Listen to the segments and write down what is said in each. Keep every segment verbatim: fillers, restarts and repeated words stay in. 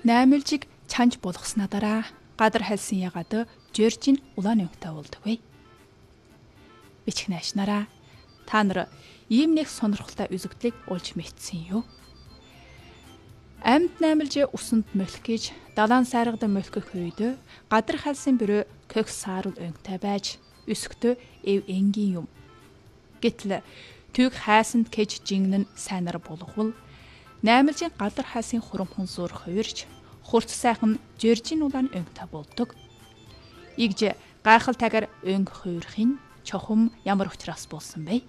Наймилжиг чанж болгосноо дараа гадар хальсан ягаад Жоржийн улаан өнгөтэй болдогвэ? Бичих наашнараа та нар ийм нэг сонирхолтой үзэгдлийг олж мэдсэн юу? Амьд наймилж усанд мөлөх гэж далайн сайргадан мөлхөх үед гадар хальсан бүрөө көх саарл өнгөтэй байж өсгтөө эв энгийн юм. Гэтэл түг хайсанд кэж жингнэн сайнар болговол наймилжийн гадар хайсын хурамхан зур хувирч хурц сайхан Жоржийн улаан өнгөтэй болдог. Игж гайхал тагаар өнг хувирхын чохом ямар учраас болсон бэ?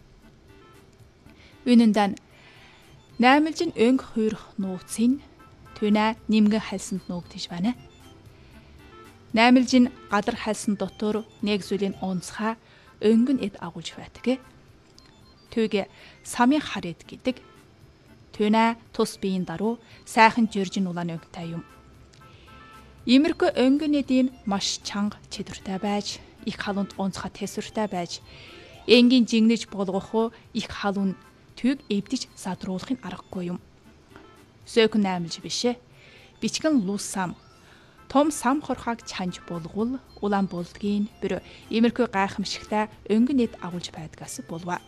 Үнэндээ наймилжийн өнг хувирх нууцын түнэ нимгэн хальсанд нуугдэж байна. Наймилжийн гадар хальсан дотор нэг зүйлийн онцхай өнгөн эд агуулж байдаг. Түг самын харид гэдэг. Түнэ тус биеийн даруй сайхан Жоржийн улаан өнгөтэй юм. Иймэрхүү өнгөн эдийн маш чанга чидвэртэй байж, их халуунд онцгой тэсвэртэй байж, энгийн жигнэж болгох их халуун түг эвдэж задруулахын аргагүй юм. Сөөхөн наймилж бишээ. Бичгэн лус сам. Том сам хорхаг чанж болгол улаан болдгийн бүр иймэрхүү гайхамшигтай өнгөн эд агуулж байдгаас болов.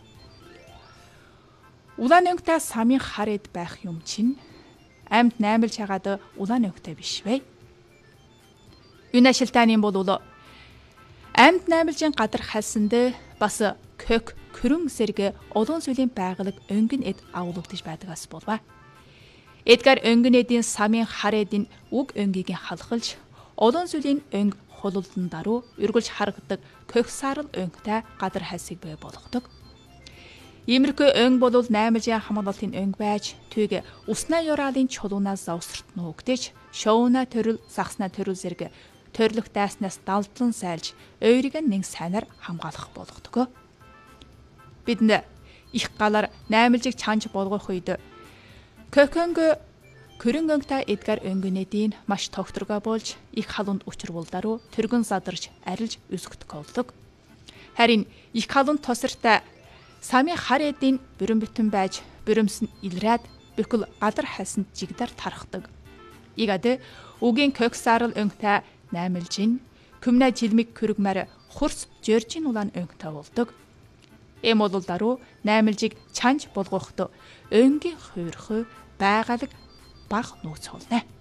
Улаан өнгөтэй самын хар эд байх юм чинь амьд наймилж хагаад улаан өнгөтэй биш вэ? Юна шилтааны бол амьд наймилжийн гадар хальсанд бас кök көрөн зэрэг олон зүйлийн байгалаг өнгөн эд агуулгадж байдгаас болов. Эдгээр өнгөн эдийн самын хар эдийн үг өнгийг халахлж олон зүйлийн өнг хулуулдан даруй өргөлж харагдаг кök саарл өнгөтэй гадар хальсыг бий болгодог. Иймэрхүү өнг бол наймилжийн хамгаалалтын өнг байж түг уснаа юраалын чулуунаас завсарт нуугдэж шоуна төрөл сахсна төрөл зэрэг төрлөх дайснаас далдлан сайлж өөрийг нэг сайнаар хамгаалах болгодог. Бидэнд их галаар наймилжиг чанж болгох үед көкөнг көрөн өнгөтэй эдгээр өнгөнэдийн маш тогтворгой болж их халуунд учруулдаруу тэргэн задарч арилж өсгөх болдог. Харин их халуунд тосортой самын хар эдийн бүрэн бүтэн байж бүрэмс нь илрээд бүхэл гадар хальсанд жигдэр тархдаг. Игад үгийн кök саарл өнгөтэй наймилжин күмнэ жилмиг көрөгмөр хурц Жоржийн улаан өнгөтэй болдог. Эм бол даруй наймилжиг чанж болгоход өнгийн хувирх байгалаг баг нууц холно.